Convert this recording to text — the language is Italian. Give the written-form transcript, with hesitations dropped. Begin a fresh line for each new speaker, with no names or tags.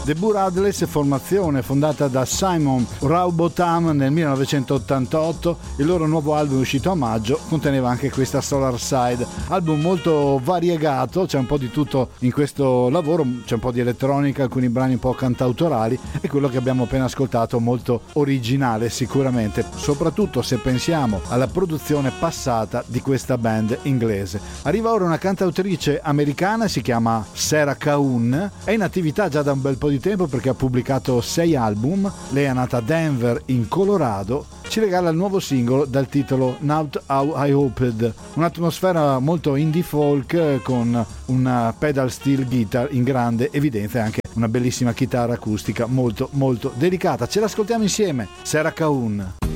The Burradleys, formazione fondata da Simon Rowbotham nel 1988. Il loro nuovo album uscito a maggio conteneva anche questa Solar Side, album molto variegato, c'è un po' di tutto in questo lavoro, c'è un po' di elettronica, alcuni brani un po' cantautorali e quello che abbiamo appena ascoltato molto originale sicuramente, soprattutto se pensiamo alla produzione passata di questa band inglese. Arriva ora una cantautrice americana, si chiama Sarah Caun, è in attività già da un bel po' di tempo perché ha pubblicato 6 album. Lei è nata a Denver in Colorado, ci regala il nuovo singolo dal titolo Not How I Hoped, un'atmosfera molto indie folk con una pedal steel guitar in grande evidenza e anche una bellissima chitarra acustica molto molto delicata. Ce l'ascoltiamo insieme, Sarah Caun.